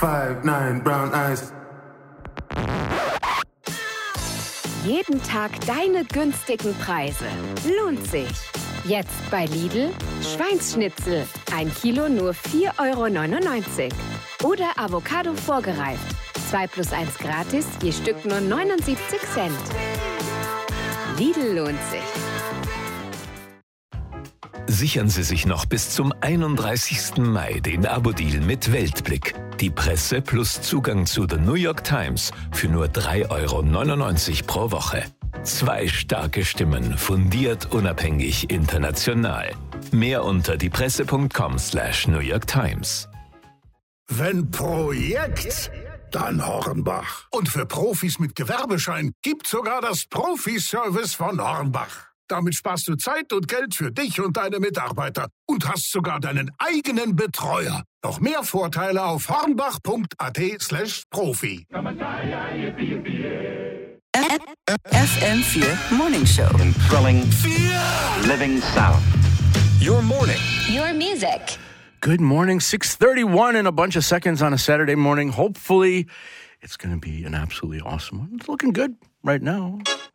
5'9", brown eyes. Jeden Tag deine günstigen Preise. Lohnt sich. Jetzt bei Lidl Schweinsschnitzel. 1 Kilo nur 4,99 €. Oder Avocado vorgereift. 2 + 1 gratis, je Stück nur 79 Cent. Lidl lohnt sich. Sichern Sie sich noch bis zum 31. Mai den Abo-Deal mit Weltblick. Die Presse plus Zugang zu The New York Times für nur 3,99 € pro Woche. 2 starke Stimmen, fundiert, unabhängig, international. Mehr unter diepresse.com/New York Times. Wenn Projekt, dann Hornbach. Und für Profis mit Gewerbeschein gibt's sogar das Profi-Service von Hornbach. Damit sparst du Zeit und Geld für dich und deine Mitarbeiter und hast sogar deinen eigenen Betreuer. Noch mehr Vorteile auf hornbach.at/Profi. FM4 Morning Show. Thrilling, living sound. Your morning. Your music. Good morning. 6:31 in a bunch of seconds on a Saturday morning. Hopefully, it's going to be an absolutely awesome one. It's looking good right now.